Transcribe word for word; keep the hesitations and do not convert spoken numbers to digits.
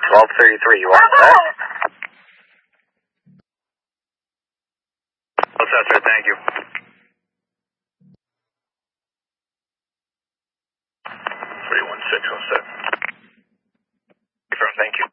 twelve thirty-three, you want that? What's that, sir? Thank you. three one six oh seven. Confirm, thank you.